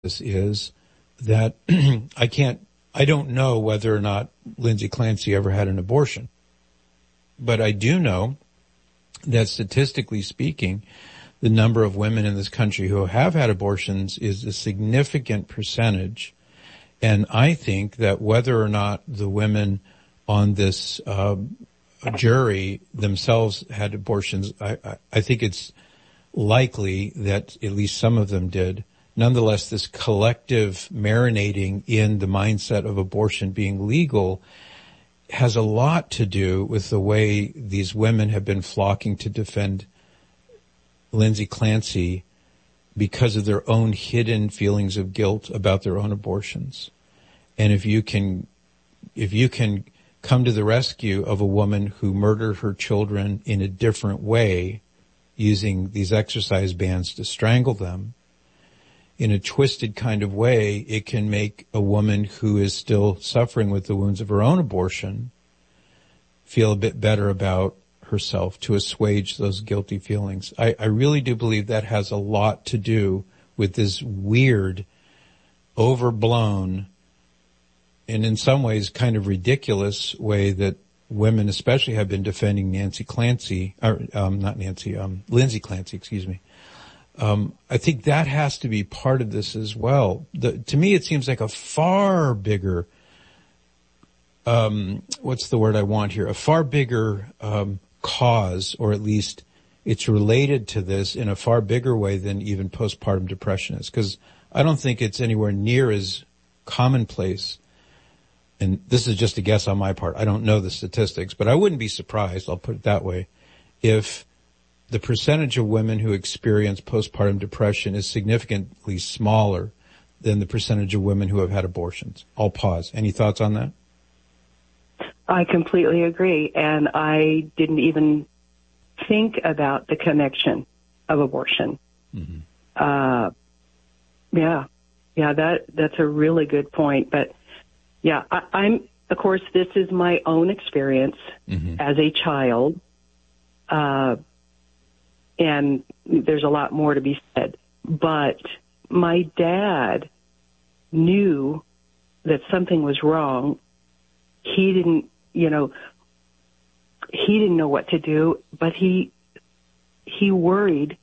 this is that I don't know whether or not Lindsay Clancy ever had an abortion, but I do know that statistically speaking, the number of women in this country who have had abortions is a significant percentage. And I think that whether or not the women on this jury themselves had abortions, I think it's likely that at least some of them did. Nonetheless, this collective marinating in the mindset of abortion being legal has a lot to do with the way these women have been flocking to defend Lindsay Clancy because of their own hidden feelings of guilt about their own abortions. And if you can come to the rescue of a woman who murdered her children in a different way, using these exercise bands to strangle them, in a twisted kind of way, it can make a woman who is still suffering with the wounds of her own abortion feel a bit better about herself, to assuage those guilty feelings. I really do believe that has a lot to do with this weird, overblown, and in some ways kind of ridiculous way that women especially have been defending Lindsay Clancy, excuse me. I think that has to be part of this as well. To me, it seems like a far bigger, what's the word I want here? A far bigger, cause, or at least it's related to this in a far bigger way than even postpartum depression is. Because I don't think it's anywhere near as commonplace. And this is just a guess on my part. I don't know the statistics, but I wouldn't be surprised, I'll put it that way, if the percentage of women who experience postpartum depression is significantly smaller than the percentage of women who have had abortions. I'll pause. Any thoughts on that? I completely agree, and I didn't even think about the connection of abortion. Mm-hmm. That's a really good point. But yeah, I'm, of course, this is my own experience as a child, and there's a lot more to be said. But my dad knew that something was wrong. He didn't know what to do, but he worried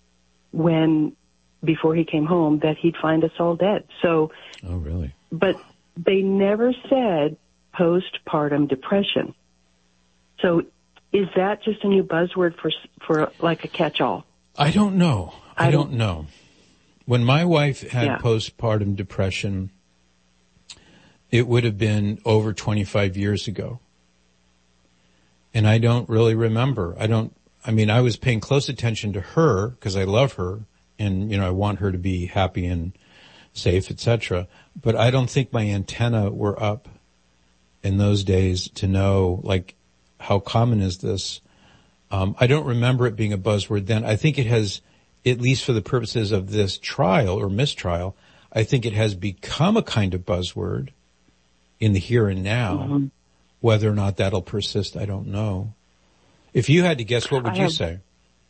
before he came home that he'd find us all dead. So, oh, really? But they never said postpartum depression. So is that just a new buzzword for like a catch-all? I don't know. I don't know. When my wife had postpartum depression, it would have been over 25 years ago. And I don't really remember. I was paying close attention to her because I love her and, I want her to be happy and safe, etc. But I don't think my antenna were up in those days to know, like, how common is this? I don't remember it being a buzzword then. I think it has, at least for the purposes of this trial or mistrial, I think it has become a kind of buzzword in the here and now. Mm-hmm. Whether or not that'll persist, I don't know. If you had to guess, what would you say?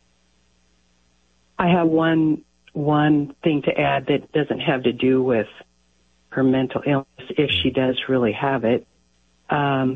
I have one thing to add that doesn't have to do with her mental illness, if she does really have it. I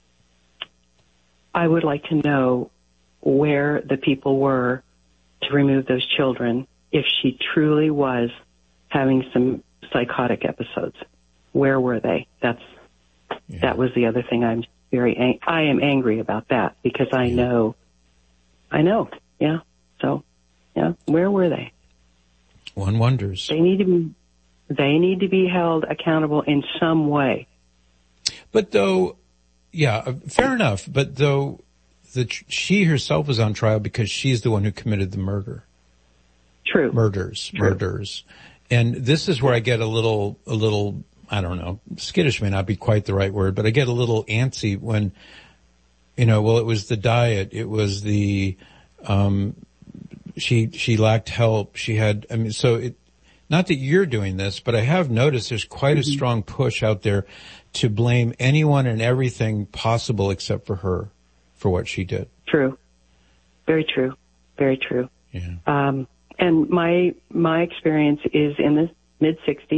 would like to know where the people were to remove those children if she truly was having some psychotic episodes. Where were they? That was the other thing I am angry about that because I know. Yeah. So, yeah, where were they? One wonders. They need to be held accountable in some way. But though, fair enough. But though she herself was on trial because she's the one who committed the murder. True. Murders. And this is where I get a little, I don't know, skittish may not be quite the right word, but I get a little antsy when, it was the diet. It was the, she lacked help. She had, not that you're doing this, but I have noticed there's quite a strong push out there to blame anyone and everything possible except for her for what she did. True. Very true. Very true. Yeah. And my experience is in mid-60s.